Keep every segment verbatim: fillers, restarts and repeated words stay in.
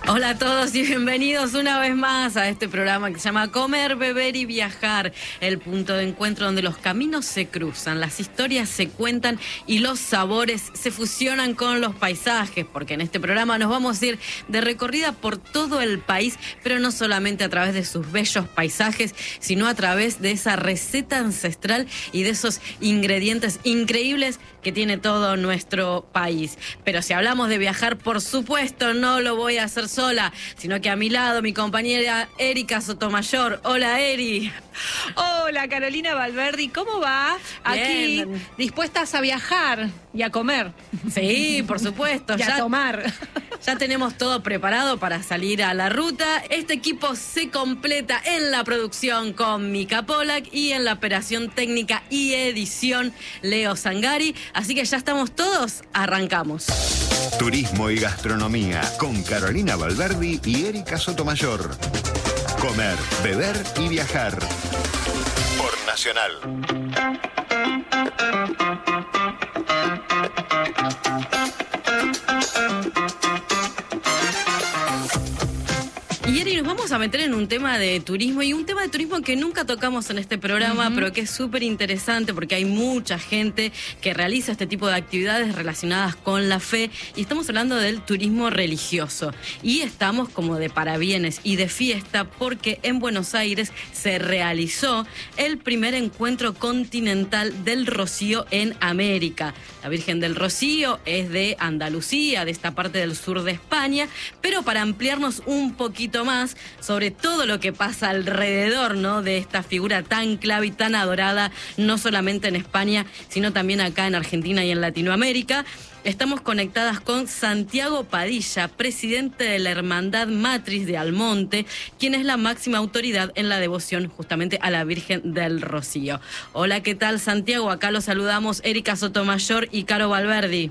Hola a todos y bienvenidos una vez más a este programa que se llama Comer, Beber y Viajar, el punto de encuentro donde los caminos se cruzan, las historias se cuentan y los sabores se fusionan con los paisajes, porque en este programa nos vamos a ir de recorrida por todo el país, pero no solamente a través de sus bellos paisajes, sino a través de esa receta ancestral y de esos ingredientes increíbles que tiene todo nuestro país. Pero si hablamos de viajar, por supuesto, no lo voy a hacer sola, sino que a mi lado mi compañera Erika Sotomayor. Hola, Eri. Hola, Carolina Valverdi, ¿cómo va? Aquí, Bien. dispuestas a viajar y a comer. Sí, por supuesto. Y a ya, tomar. ya tenemos todo preparado para salir a la ruta. Este equipo se completa en la producción con Mika Polak y en la operación técnica y edición Leo Zangari. Así que ya estamos todos, arrancamos. Turismo y gastronomía con Carolina Valverdi y Erika Sotomayor. Comer, beber y viajar. Por Nacional. Y Eri, nos vamos a meter en un tema de turismo y un tema de turismo que nunca tocamos en este programa, uh-huh. pero que es súper interesante porque hay mucha gente que realiza este tipo de actividades relacionadas con la fe y estamos hablando del turismo religioso. Y estamos como de parabienes y de fiesta porque en Buenos Aires se realizó el primer encuentro continental del Rocío en América. La Virgen del Rocío es de Andalucía, de esta parte del sur de España, pero para ampliarnos un poquito más sobre todo lo que pasa alrededor, ¿no?, de esta figura tan clave y tan adorada, no solamente en España, sino también acá en Argentina y en Latinoamérica. Estamos conectadas con Santiago Padilla, presidente de la Hermandad Matriz de Almonte, quien es la máxima autoridad en la devoción justamente a la Virgen del Rocío. Hola, ¿qué tal, Santiago? Acá los saludamos Erika Sotomayor y Caro Valverdi.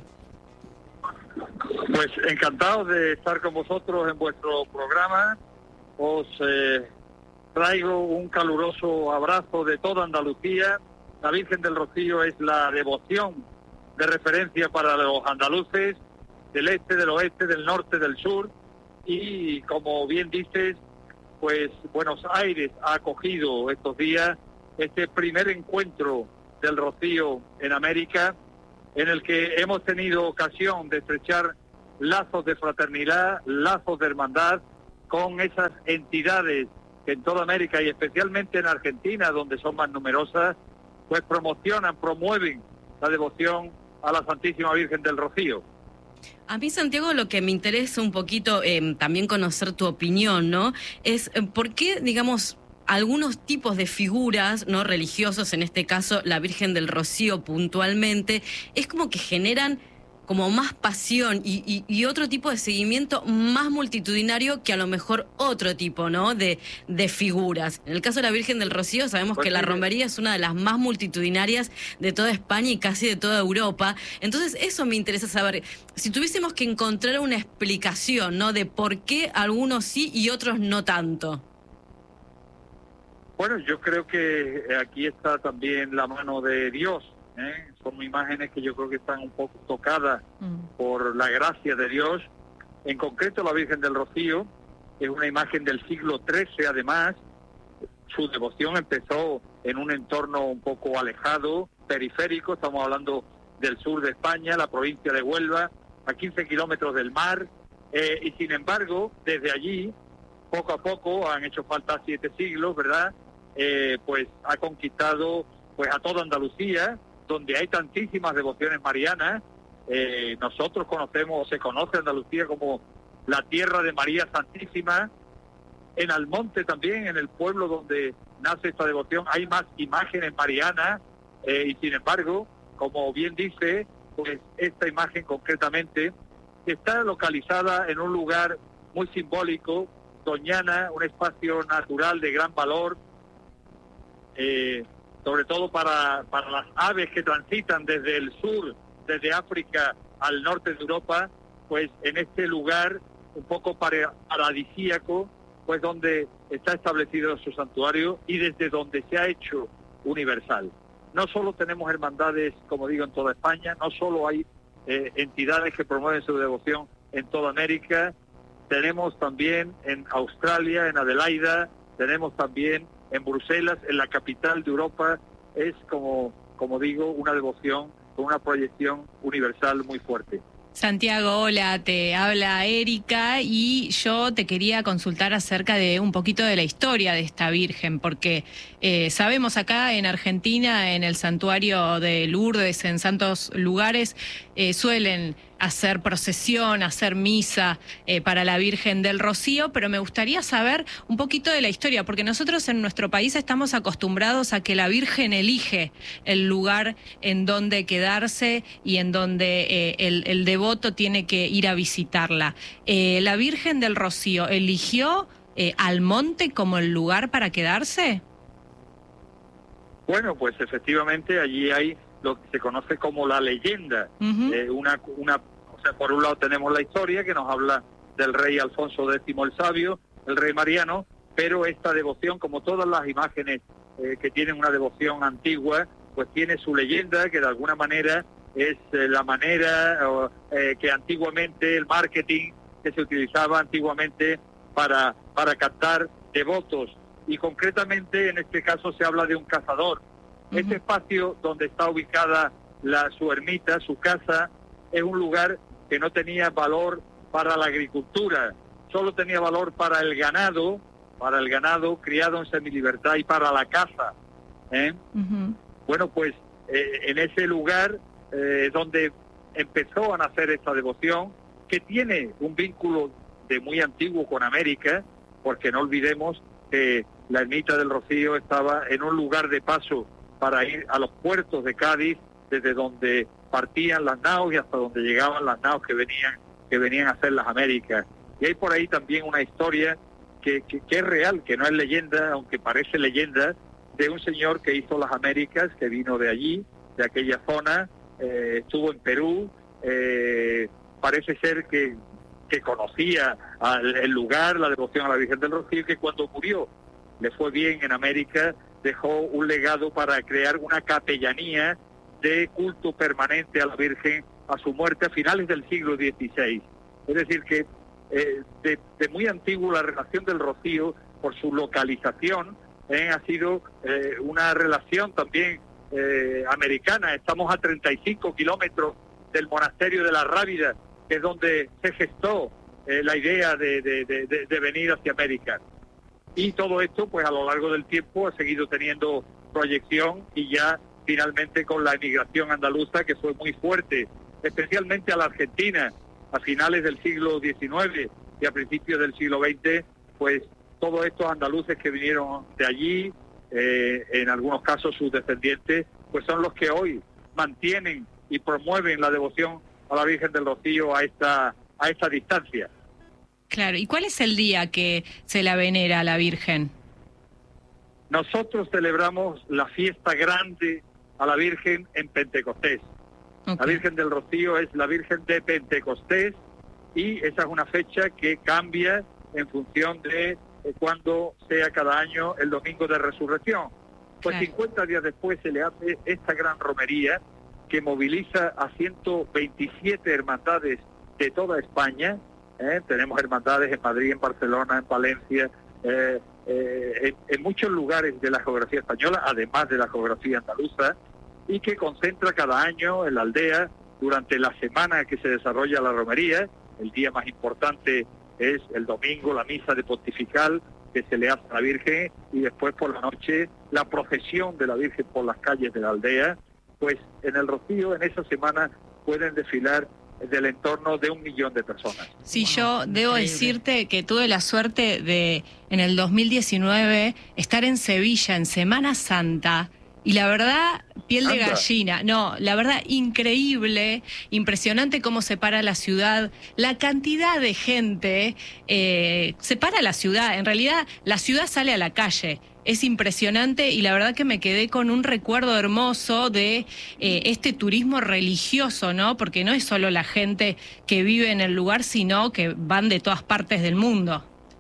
Pues encantados de estar con vosotros en vuestro programa. Os eh, traigo un caluroso abrazo de toda Andalucía. La Virgen del Rocío es la devoción de referencia para los andaluces del este, del oeste, del norte, del sur. Y como bien dices, pues Buenos Aires ha acogido estos días este primer encuentro del Rocío en América, en el que hemos tenido ocasión de estrechar lazos de fraternidad, lazos de hermandad con esas entidades que en toda América y especialmente en Argentina, donde son más numerosas, pues promocionan, promueven la devoción a la Santísima Virgen del Rocío. A mí, Santiago, lo que me interesa un poquito eh, también conocer tu opinión, ¿no?, es eh, por qué, digamos, algunos tipos de figuras no religiosos, en este caso la Virgen del Rocío puntualmente, es como que generan como más pasión y, y, y otro tipo de seguimiento más multitudinario que a lo mejor otro tipo, ¿no?, de, de figuras. En el caso de la Virgen del Rocío sabemos pues que sí, la romería es una de las más multitudinarias de toda España y casi de toda Europa. Entonces eso me interesa saber, si tuviésemos que encontrar una explicación, ¿no?, de por qué algunos sí y otros no tanto. Bueno, yo creo que aquí está también la mano de Dios, ¿eh? Son imágenes que yo creo que están un poco tocadas mm. por la gracia de Dios. En concreto, la Virgen del Rocío es una imagen del siglo trece, además. Su devoción empezó en un entorno un poco alejado, periférico. Estamos hablando del sur de España, la provincia de Huelva, a quince kilómetros del mar. Eh, y sin embargo, desde allí, poco a poco, han hecho falta siete siglos, ¿verdad?, eh, pues ha conquistado pues a toda Andalucía, donde hay tantísimas devociones marianas. Eh, nosotros conocemos, se conoce Andalucía como la tierra de María Santísima. En Almonte también, en el pueblo donde nace esta devoción, hay más imágenes marianas, eh, y sin embargo, como bien dice, pues esta imagen concretamente está localizada en un lugar muy simbólico, Doñana, un espacio natural de gran valor, eh, sobre todo para, para las aves que transitan desde el sur, desde África al norte de Europa, pues en este lugar un poco paradisíaco, pues donde está establecido su santuario y desde donde se ha hecho universal. No solo tenemos hermandades, como digo, en toda España, no solo hay eh, entidades que promueven su devoción en toda América, tenemos también en Australia, en Adelaida, tenemos también en Bruselas, en la capital de Europa. Es como, como digo, una devoción con una proyección universal muy fuerte. Santiago, hola, te habla Erika y yo te quería consultar acerca de un poquito de la historia de esta Virgen, porque eh, sabemos acá en Argentina, en el santuario de Lourdes, en santos lugares, eh, suelen hacer procesión, hacer misa eh, para la Virgen del Rocío, pero me gustaría saber un poquito de la historia, porque nosotros en nuestro país estamos acostumbrados a que la Virgen elige el lugar en donde quedarse y en donde eh, el, el devoto tiene que ir a visitarla. Eh, ¿La Virgen del Rocío eligió eh, al monte como el lugar para quedarse? Bueno, pues efectivamente allí hay lo que se conoce como la leyenda. Uh-huh. eh, una, una, o sea, por un lado tenemos la historia que nos habla del rey Alfonso décimo el Sabio, el rey Mariano, pero esta devoción, como todas las imágenes eh, que tienen una devoción antigua, pues tiene su leyenda, que de alguna manera es eh, la manera eh, que antiguamente, el marketing que se utilizaba antiguamente para, para captar devotos. Y concretamente en este caso se habla de un cazador. Uh-huh. Este espacio donde está ubicada la, su ermita, su casa, es un lugar que no tenía valor para la agricultura, solo tenía valor para el ganado, para el ganado criado en semilibertad y para la caza. ¿eh? Uh-huh. Bueno, pues eh, en ese lugar eh, donde empezó a nacer esta devoción, que tiene un vínculo de muy antiguo con América, porque no olvidemos que la ermita del Rocío estaba en un lugar de paso para ir a los puertos de Cádiz, desde donde partían las naos y hasta donde llegaban las naos que venían que venían a hacer las Américas. Y hay por ahí también una historia que, que, que es real, que no es leyenda, aunque parece leyenda, de un señor que hizo las Américas, que vino de allí, de aquella zona, eh, estuvo en Perú, eh, parece ser que, que conocía al, el lugar, la devoción a la Virgen del Rocío, y que cuando murió le fue bien en América, dejó un legado para crear una capellanía de culto permanente a la Virgen a su muerte a finales del siglo dieciséis. Es decir, que eh, de, de muy antiguo la relación del Rocío, por su localización, eh, ha sido eh, una relación también eh, americana. Estamos a treinta y cinco kilómetros del monasterio de la Rábida, que es donde se gestó eh, la idea de, de, de, de venir hacia América. Y todo esto, pues a lo largo del tiempo, ha seguido teniendo proyección, y ya finalmente con la emigración andaluza, que fue muy fuerte, especialmente a la Argentina, a finales del siglo diecinueve y a principios del siglo veinte, pues todos estos andaluces que vinieron de allí, eh, en algunos casos sus descendientes, pues son los que hoy mantienen y promueven la devoción a la Virgen del Rocío a esta, a esta distancia. Claro, ¿y cuál es el día que se la venera a la Virgen? Nosotros celebramos la fiesta grande a la Virgen en Pentecostés. Okay. La Virgen del Rocío es la Virgen de Pentecostés, y esa es una fecha que cambia en función de eh, cuándo sea cada año el domingo de resurrección. Pues claro, cincuenta días después se le hace esta gran romería que moviliza a ciento veintisiete hermandades de toda España. ¿eh? Tenemos hermandades en Madrid, en Barcelona, en Valencia, eh, eh, en, en muchos lugares de la geografía española, además de la geografía andaluza, y que concentra cada año en la aldea durante la semana que se desarrolla la romería. El día más importante es el domingo, la misa de pontifical que se le hace a la Virgen, y después por la noche la procesión de la Virgen por las calles de la aldea. Pues en el Rocío en esa semana pueden desfilar del entorno de un millón de personas. Sí, wow, yo debo increíble. decirte que tuve la suerte de, en el dos mil diecinueve, estar en Sevilla en Semana Santa, y la verdad, piel de gallina. No, la verdad, increíble, impresionante cómo se para la ciudad, la cantidad de gente, eh, se para la ciudad. En realidad, la ciudad sale a la calle. Es impresionante, y la verdad que me quedé con un recuerdo hermoso de eh, este turismo religioso, ¿no? Porque no es solo la gente que vive en el lugar, sino que van de todas partes del mundo.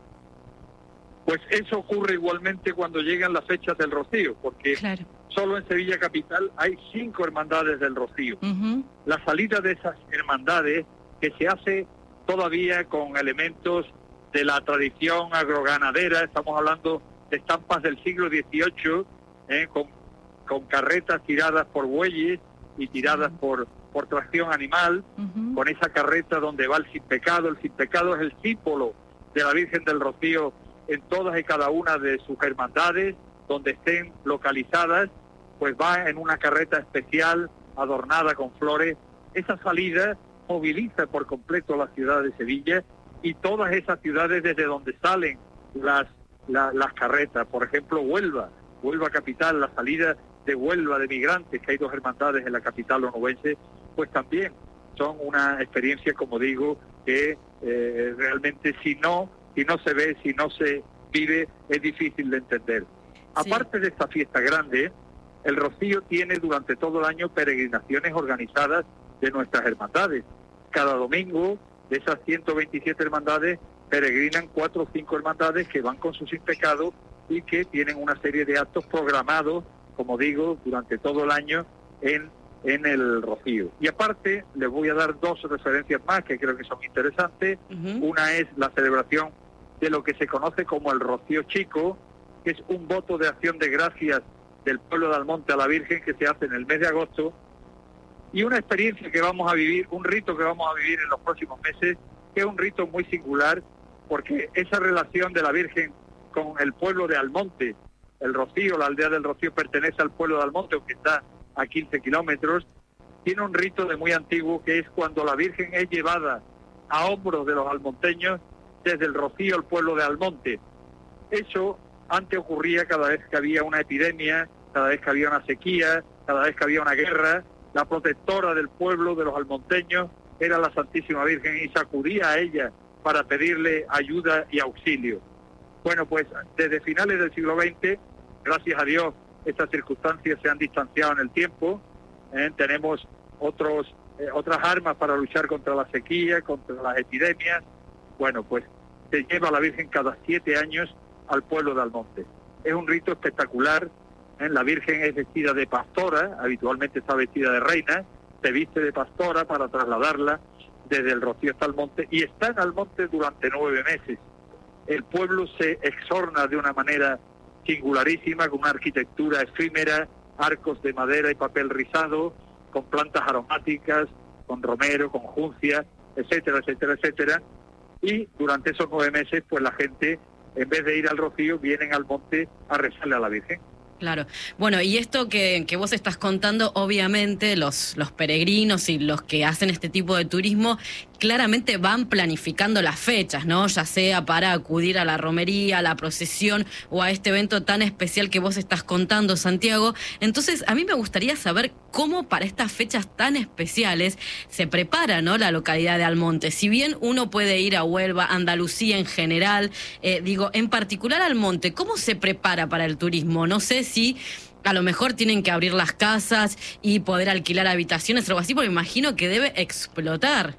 Pues eso ocurre igualmente cuando llegan las fechas del Rocío, porque claro, solo en Sevilla capital hay cinco hermandades del Rocío. Uh-huh. La salida de esas hermandades, que se hace todavía con elementos de la tradición agroganadera. Estamos hablando de estampas del siglo dieciocho, eh, con, con carretas tiradas por bueyes y tiradas por, por tracción animal, uh-huh. con esa carreta donde va el sin pecado. El sin pecado es el símbolo de la Virgen del Rocío en todas y cada una de sus hermandades, donde estén localizadas, pues va en una carreta especial adornada con flores. Esa salida moviliza por completo la ciudad de Sevilla y todas esas ciudades desde donde salen las, la, las carretas. Por ejemplo, Huelva, Huelva capital, la salida de Huelva de migrantes, que hay dos hermandades en la capital onubense, pues también son una experiencia, como digo, que eh, realmente si no, si no se ve, si no se vive, es difícil de entender. Sí. Aparte de esta fiesta grande, el Rocío tiene durante todo el año peregrinaciones organizadas de nuestras hermandades. Cada domingo, de esas ciento veintisiete hermandades, peregrinan cuatro o cinco hermandades que van con su sin pecado y que tienen una serie de actos programados, como digo, durante todo el año en, en el Rocío. Y aparte, les voy a dar dos referencias más que creo que son interesantes. Uh-huh. Una es la celebración de lo que se conoce como el Rocío Chico, que es un voto de acción de gracias del pueblo de Almonte a la Virgen que se hace en el mes de agosto, y una experiencia que vamos a vivir, un rito que vamos a vivir en los próximos meses, que es un rito muy singular, porque esa relación de la Virgen con el pueblo de Almonte, el Rocío, la aldea del Rocío pertenece al pueblo de Almonte, aunque está a quince kilómetros, tiene un rito de muy antiguo, que es cuando la Virgen es llevada a hombros de los almonteños desde el Rocío al pueblo de Almonte. Eso antes ocurría cada vez que había una epidemia, cada vez que había una sequía, cada vez que había una guerra. La protectora del pueblo, de los almonteños, era la Santísima Virgen, y se acudía a ella para pedirle ayuda y auxilio. Bueno, pues desde finales del siglo veinte, gracias a Dios, estas circunstancias se han distanciado en el tiempo. ¿eh? Tenemos otros eh, otras armas para luchar contra la sequía, contra las epidemias. Bueno, pues se lleva a la Virgen cada siete años al pueblo de Almonte. Es un rito espectacular. ¿eh? La Virgen es vestida de pastora, habitualmente está vestida de reina, se viste de pastora para trasladarla desde el Rocío hasta Almonte, y está en Almonte durante nueve meses. El pueblo se exorna de una manera singularísima, con una arquitectura efímera, arcos de madera y papel rizado, con plantas aromáticas, con romero, con juncia, etcétera, etcétera, etcétera. Y durante esos nueve meses, pues la gente, en vez de ir al Rocío, vienen al monte a rezarle a la Virgen. Claro. Bueno, y esto que, que vos estás contando, obviamente los, los peregrinos y los que hacen este tipo de turismo claramente van planificando las fechas, ¿no? Ya sea para acudir a la romería, a la procesión o a este evento tan especial que vos estás contando, Santiago. Entonces, a mí me gustaría saber cómo para estas fechas tan especiales se prepara, ¿no?, la localidad de Almonte. Si bien uno puede ir a Huelva, Andalucía en general, eh, digo, en particular Almonte, ¿cómo se prepara para el turismo? No sé si a lo mejor tienen que abrir las casas y poder alquilar habitaciones o algo así, porque imagino que debe explotar.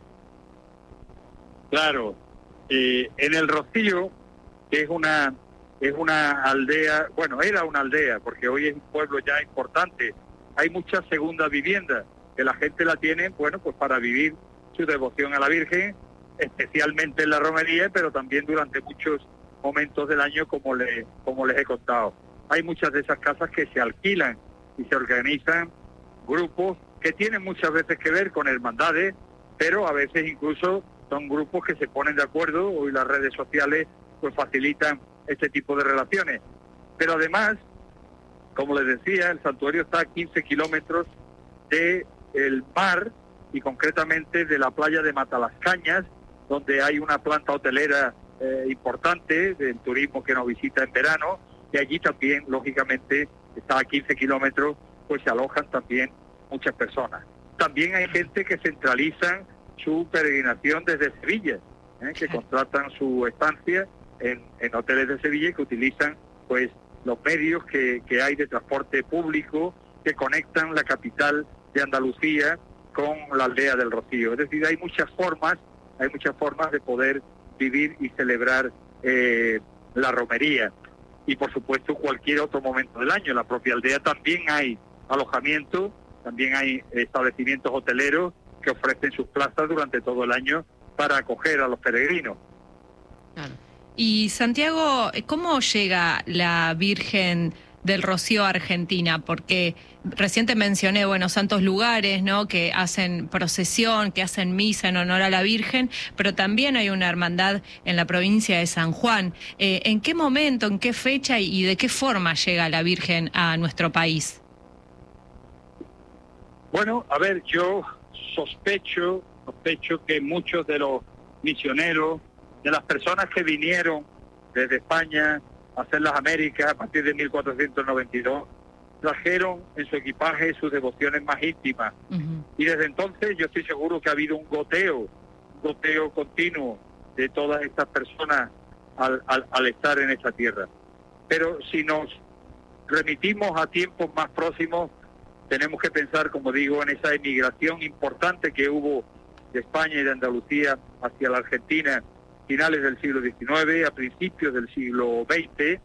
Claro, eh, en el Rocío, que es una es una aldea, bueno, era una aldea, porque hoy es un pueblo ya importante, hay muchas segundas viviendas, que la gente la tiene, bueno, pues para vivir su devoción a la Virgen, especialmente en la romería, pero también durante muchos momentos del año, como, le, como les he contado. Hay muchas de esas casas que se alquilan y se organizan grupos que tienen muchas veces que ver con hermandades, pero a veces incluso son grupos que se ponen de acuerdo. Hoy las redes sociales pues facilitan este tipo de relaciones. Pero además, como les decía, el santuario está a quince kilómetros del mar y concretamente de la playa de Matalascañas, donde hay una planta hotelera eh, importante del turismo que nos visita en verano, y allí también, lógicamente, está a quince kilómetros, pues se alojan también muchas personas. También hay gente que centralizan su peregrinación desde Sevilla, ¿eh? que contratan su estancia en, en hoteles de Sevilla y que utilizan pues los medios que, que hay de transporte público que conectan la capital de Andalucía con la aldea del Rocío. Es decir, hay muchas formas, hay muchas formas de poder vivir y celebrar eh, la romería. Y por supuesto cualquier otro momento del año. En la propia aldea también hay alojamiento, también hay establecimientos hoteleros que ofrecen sus plazas durante todo el año para acoger a los peregrinos. Claro. Y Santiago, ¿cómo llega la Virgen del Rocío a Argentina? Porque recién te mencioné, bueno, santos lugares, ¿no?, que hacen procesión, que hacen misa en honor a la Virgen, pero también hay una hermandad en la provincia de San Juan. Eh, ¿En qué momento, en qué fecha y de qué forma llega la Virgen a nuestro país? Bueno, a ver, yo sospecho, sospecho que muchos de los misioneros, de las personas que vinieron desde España a hacer las Américas a partir de mil cuatrocientos noventa y dos, trajeron en su equipaje sus devociones más íntimas. Uh-huh. Y desde entonces yo estoy seguro que ha habido un goteo, un goteo continuo de todas estas personas al, al, al estar en esta tierra. Pero si nos remitimos a tiempos más próximos, tenemos que pensar, como digo, en esa emigración importante que hubo de España y de Andalucía hacia la Argentina, finales del siglo diecinueve, a principios del siglo veinte,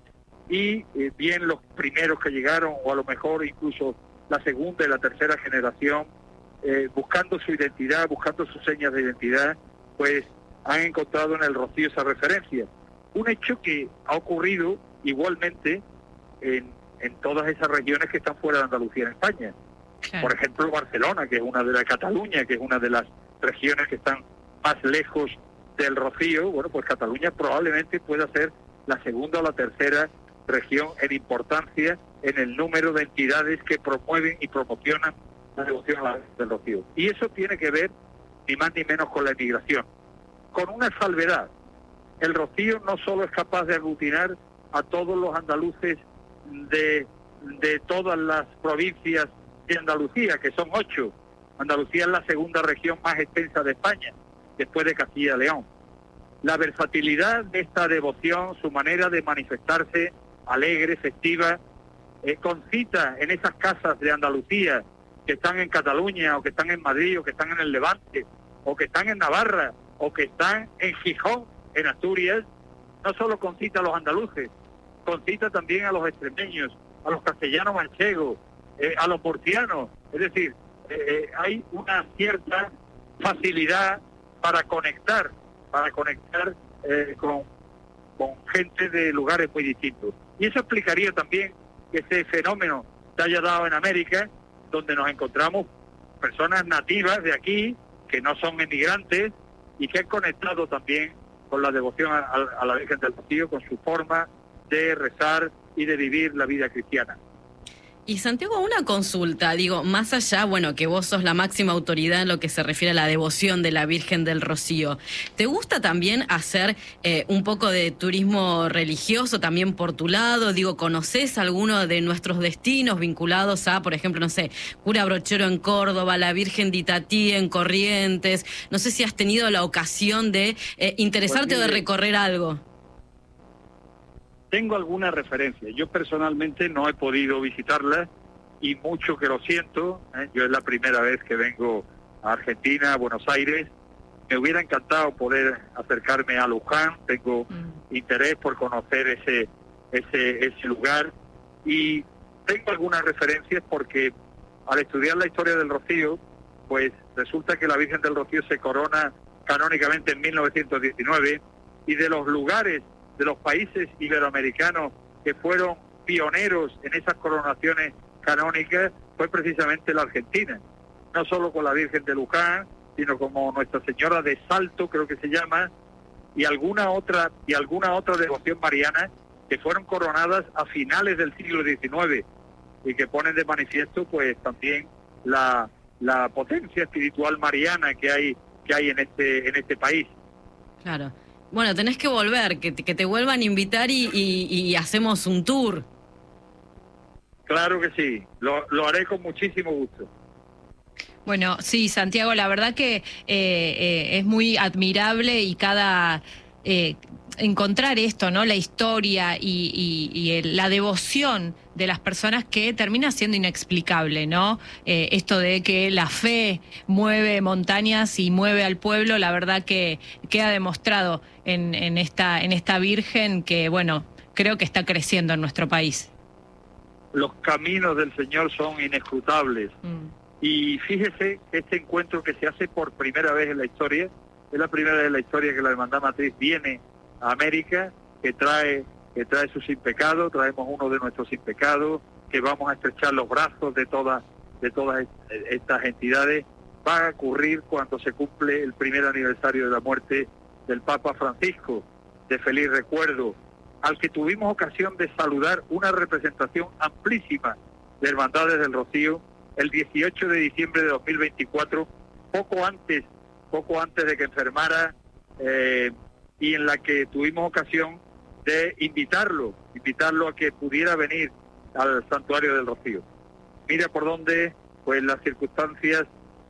y eh, bien los primeros que llegaron, o a lo mejor incluso la segunda y la tercera generación, eh, buscando su identidad, buscando sus señas de identidad, pues han encontrado en el Rocío esa referencia. Un hecho que ha ocurrido igualmente en, en todas esas regiones que están fuera de Andalucía en España. Claro. Por ejemplo, Barcelona, que es una de las, Cataluña, que es una de las regiones que están más lejos del Rocío. Bueno, pues Cataluña probablemente pueda ser la segunda o la tercera región en importancia en el número de entidades que promueven y promocionan la devoción a la Virgen del Rocío. Y eso tiene que ver ni más ni menos con la emigración, con una salvedad. El Rocío no solo es capaz de aglutinar a todos los andaluces de, de todas las provincias de Andalucía, que son ocho. Andalucía es la segunda región más extensa de España, después de Castilla y León. La versatilidad de esta devoción, su manera de manifestarse alegre, festiva, eh, concita en esas casas de Andalucía que están en Cataluña, o que están en Madrid, o que están en el Levante, o que están en Navarra, o que están en Gijón, en Asturias, no solo concita a los andaluces, concita también a los extremeños, a los castellanos manchegos, eh, a los murcianos. Es decir, eh, eh, hay una cierta facilidad para conectar, para conectar eh, con, con gente de lugares muy distintos. Y eso explicaría también que ese fenómeno se haya dado en América, donde nos encontramos personas nativas de aquí, que no son emigrantes, y que han conectado también con la devoción a, a la Virgen del Rocío, con su forma de rezar y de vivir la vida cristiana. Y Santiago, una consulta, digo, más allá, bueno, que vos sos la máxima autoridad en lo que se refiere a la devoción de la Virgen del Rocío, ¿te gusta también hacer eh, un poco de turismo religioso también por tu lado? Digo, ¿conocés alguno de nuestros destinos vinculados a, por ejemplo, no sé, Cura Brochero en Córdoba, la Virgen de Itatí en Corrientes? No sé si has tenido la ocasión de eh, interesarte pues, o de recorrer algo. Tengo alguna referencia. Yo personalmente no he podido visitarla, y mucho que lo siento, ¿eh? Yo es la primera vez que vengo a Argentina, a Buenos Aires. Me hubiera encantado poder acercarme a Luján. Tengo mm. interés por conocer ese, ese, ese lugar, y tengo algunas referencias porque al estudiar la historia del Rocío, pues resulta que la Virgen del Rocío se corona canónicamente en mil novecientos diecinueve, y de los lugares de los países iberoamericanos que fueron pioneros en esas coronaciones canónicas fue precisamente la Argentina, no solo con la Virgen de Luján, sino como Nuestra Señora de Salto, creo que se llama, y alguna otra y alguna otra devoción mariana que fueron coronadas a finales del siglo diecinueve, y que ponen de manifiesto pues también la la potencia espiritual mariana que hay que hay en este en este país. Claro. Bueno, tenés que volver, que te, que te vuelvan a invitar y, y, y hacemos un tour. Claro que sí, lo, lo haré con muchísimo gusto. Bueno, sí, Santiago, la verdad que eh, eh, es muy admirable, y cada... Eh, encontrar esto, ¿no? La historia y, y, y el, la devoción de las personas, que termina siendo inexplicable, ¿no? Eh, esto de que la fe mueve montañas y mueve al pueblo, la verdad que queda demostrado en, en esta en esta Virgen, que, bueno, creo que está creciendo en nuestro país. Los caminos del Señor son inescrutables. Mm. Y fíjese, este encuentro que se hace por primera vez en la historia es la primera vez en la historia que la Hermandad Matriz viene a América, que trae, que trae su sin pecado, traemos uno de nuestros sin pecados, que vamos a estrechar los brazos de todas, de todas estas entidades. Va a ocurrir cuando se cumple el primer aniversario de la muerte del Papa Francisco, de feliz recuerdo, al que tuvimos ocasión de saludar una representación amplísima de Hermandades del Rocío el dieciocho de diciembre de dos mil veinticuatro, poco antes, poco antes de que enfermara, eh, y en la que tuvimos ocasión de invitarlo, invitarlo a que pudiera venir al Santuario del Rocío. Mira por dónde pues las circunstancias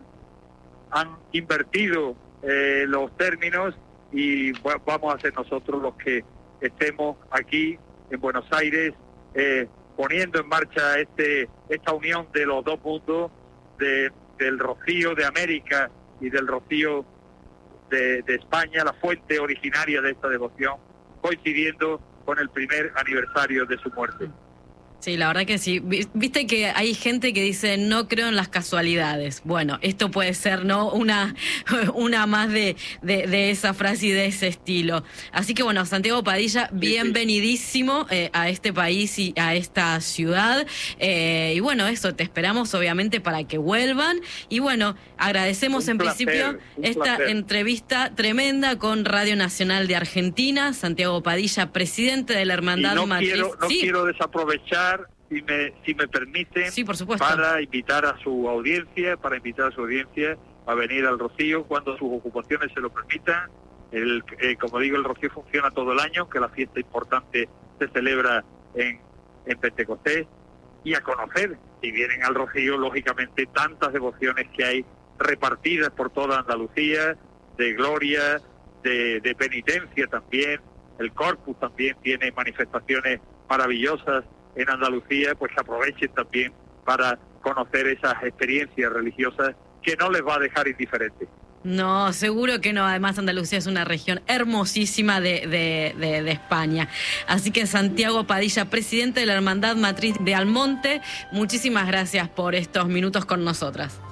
han invertido eh, los términos, y bueno, vamos a ser nosotros los que estemos aquí en Buenos Aires eh, poniendo en marcha este esta unión de los dos mundos, de, del Rocío de América y del Rocío de, de España, la fuente originaria de esta devoción, coincidiendo con el primer aniversario de su muerte. Sí, la verdad que sí. Viste que hay gente que dice no creo en las casualidades. Bueno, esto puede ser, ¿no? Una, una más de, de, de esa frase y de ese estilo. Así que bueno, Santiago Padilla, bienvenidísimo eh, a este país y a esta ciudad. Eh, y bueno, eso, te esperamos obviamente para que vuelvan. Y bueno, agradecemos un en placer, principio esta placer. entrevista tremenda con Radio Nacional de Argentina. Santiago Padilla, presidente de la Hermandad y no Matriz. Quiero, no sí. quiero desaprovechar, si me, si me permiten, sí, por supuesto, para invitar a su audiencia, para invitar a su audiencia a venir al Rocío cuando sus ocupaciones se lo permitan. El, eh, como digo, el Rocío funciona todo el año, que la fiesta importante se celebra en, en Pentecostés, y a conocer, si vienen al Rocío, lógicamente, tantas devociones que hay repartidas por toda Andalucía, de gloria, de, de penitencia también. El Corpus también tiene manifestaciones maravillosas en Andalucía, pues aprovechen también para conocer esas experiencias religiosas que no les va a dejar indiferentes. No, seguro que no. Además, Andalucía es una región hermosísima de, de, de, de España. Así que Santiago Padilla, presidente de la Hermandad Matriz de Almonte, muchísimas gracias por estos minutos con nosotras.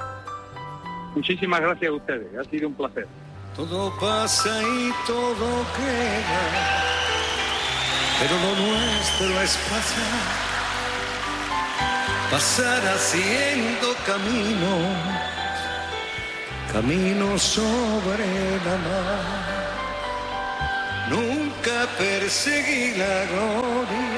Muchísimas gracias a ustedes, ha sido un placer. Todo pasa y todo queda, pero lo nuestro es pasar, pasar haciendo camino, camino sobre la mar. Nunca perseguí la gloria,